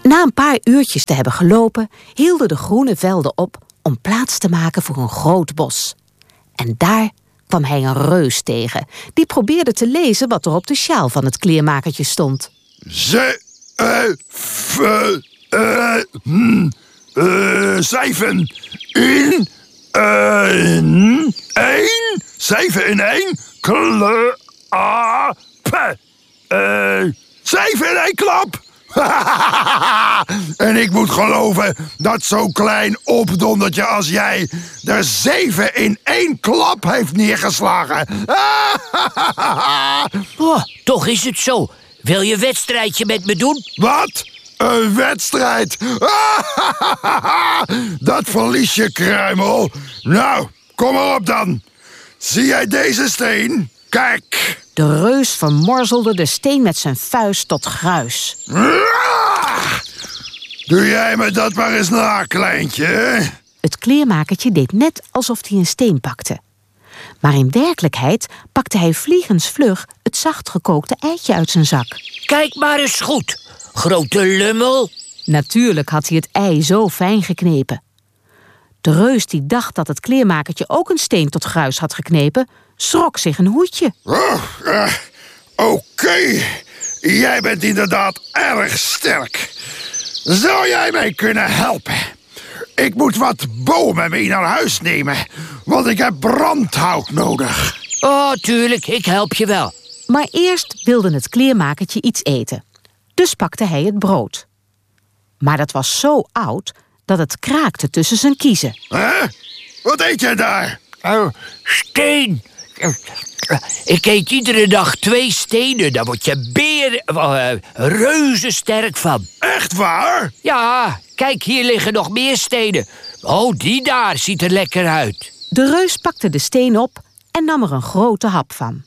Na een paar uurtjes te hebben gelopen, hielden de groene velden op om plaats te maken voor een groot bos. En daar kwam hij een reus tegen, die probeerde te lezen wat er op de sjaal van het kleermakertje stond. 7 in 1 7 in 1 klap. 7 in 1 klap. En ik moet geloven dat zo'n klein opdondertje als jij er 7 in 1 klap heeft neergeslagen. Oh, toch is het zo. Wil je een wedstrijdje met me doen? Wat? Een wedstrijd? Dat verlies je, kruimel. Nou, kom maar op dan. Zie jij deze steen? Kijk. De reus vermorzelde de steen met zijn vuist tot gruis. Doe jij me dat maar eens na, kleintje. Het kleermakertje deed net alsof hij een steen pakte. Maar in werkelijkheid pakte hij vliegensvlug het zacht gekookte eitje uit zijn zak. Kijk maar eens goed, grote lummel. Natuurlijk had hij het ei zo fijn geknepen. De reus die dacht dat het kleermakertje ook een steen tot gruis had geknepen, schrok zich een hoedje. Oké, jij bent inderdaad erg sterk. Zou jij mij kunnen helpen? Ik moet wat bomen mee naar huis nemen, want ik heb brandhout nodig. Oh, tuurlijk, ik help je wel. Maar eerst wilde het kleermakertje iets eten. Dus pakte hij het brood. Maar dat was zo oud dat het kraakte tussen zijn kiezen. Wat eet jij daar? Oh, steen. Ik eet iedere dag 2 stenen. Daar word je reuzensterk van. Echt waar? Ja, kijk, hier liggen nog meer stenen. Oh, die daar ziet er lekker uit. De reus pakte de steen op en nam er een grote hap van.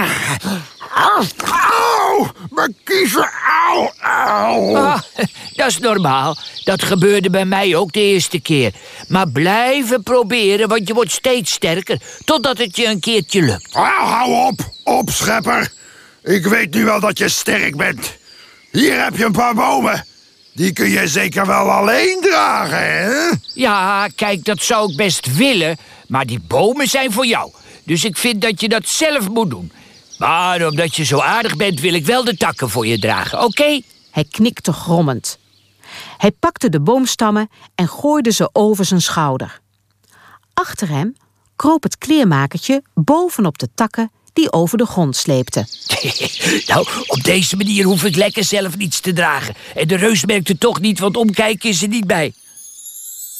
Auw, mijn kiezen, auw. Ah, dat is normaal. Dat gebeurde bij mij ook de eerste keer. Maar blijven proberen, want je wordt steeds sterker, totdat het je een keertje lukt. Hou op, schepper. Ik weet nu wel dat je sterk bent. Hier heb je een paar bomen. Die kun je zeker wel alleen dragen, hè? Ja, kijk, dat zou ik best willen, maar die bomen zijn voor jou. Dus ik vind dat je dat zelf moet doen. Maar omdat je zo aardig bent, wil ik wel de takken voor je dragen, oké? Hij knikte grommend. Hij pakte de boomstammen en gooide ze over zijn schouder. Achter hem kroop het kleermakertje bovenop de takken die over de grond sleepten. Nou, op deze manier hoef ik lekker zelf niets te dragen. En de reus merkt het toch niet, want omkijken is er niet bij.